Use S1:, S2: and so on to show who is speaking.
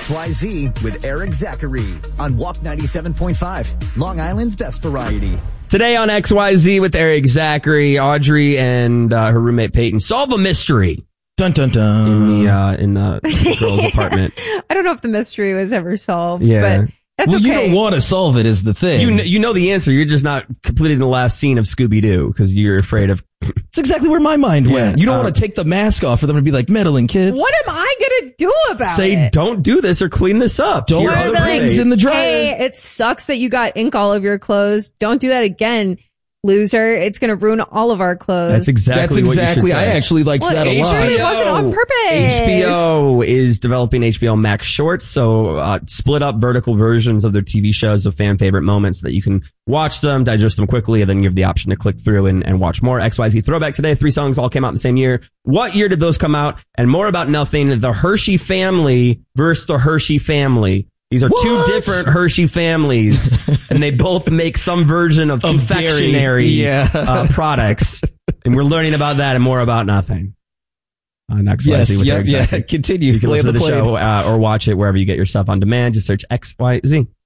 S1: XYZ with Eric Zachary on Walk 97.5, Long Island's best variety.
S2: Today on XYZ with Eric Zachary, Audrey and her roommate Peyton solve a mystery.
S3: Dun dun dun.
S2: In the girl's apartment.
S4: I don't know if the mystery was ever solved,
S2: Yeah.
S4: but that's okay.
S3: You don't want to solve it is the thing.
S2: You know the answer. You're just not completing the last scene of Scooby-Doo because you're afraid of...
S3: It's exactly where my mind went. You don't want to take the mask off for them to be like, meddling kids.
S4: What am I going to do about
S2: Say,
S4: it?
S2: don't do this or clean this up.
S3: Don't
S2: your
S3: put
S2: other
S3: things
S2: roommate.
S3: in the dryer.
S4: Hey, it sucks that you got ink all over your clothes. Don't do that again, loser. It's going to ruin all of our clothes.
S2: That's exactly what you should say.
S3: I actually liked that a lot.
S4: It really wasn't on purpose.
S2: HBO is developing HBO Max Shorts, so split up vertical versions of their TV shows of fan favorite moments so that you can watch them, digest them quickly, and then you have the option to click through and watch more. XYZ Throwback today. 3 songs all came out in the same year. What year did those come out? And more about nothing. The Hershey family versus the Hershey family. These are two different Hershey families, and they both make some version of confectionery products. And we're learning about that and more about nothing. Next XYZ with Eric Zachary.
S3: Continue.
S2: You can listen to the show or watch it wherever you get your stuff on demand. Just search XYZ.